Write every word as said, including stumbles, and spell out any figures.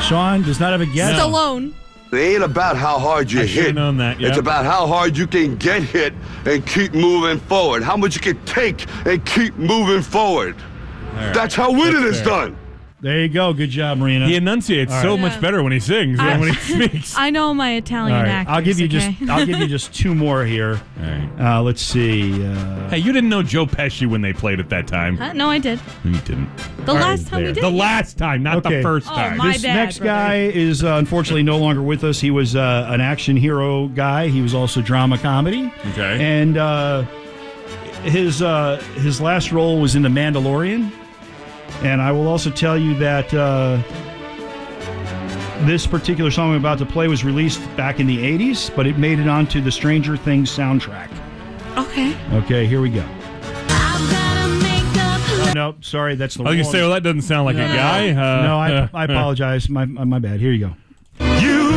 Sean does not have a guess. No. Stallone. It ain't about how hard you I should hit. have known that. Yep. It's about how hard you can get hit and keep moving forward. How much you can take and keep moving forward. Right. That's how winning That's is fair. done. There you go. Good job, Marina. He enunciates All so right. much Yeah. better when he sings I- than when he speaks. I know my All Italian right. actors. I'll give you okay? just I'll give you just two more here. All right. Uh, let's see. Uh, Hey, you didn't know Joe Pesci when they played at that time. Huh? No, I did. You didn't. The last time we There. did The it. last time, not Okay. the first Oh, time. my this bad, next brother. guy is uh, unfortunately no longer with us. He was uh, an action hero guy. He was also drama comedy. Okay. And uh, his uh, his last role was in The Mandalorian. And I will also tell you that uh, this particular song I'm about to play was released back in the eighties, but it made it onto the Stranger Things soundtrack. Okay. Okay, here we go. Oh, no, sorry, that's the I was wrong. going to say, well, that doesn't sound like a guy. Uh, no, I, I apologize. My my bad. Here you go.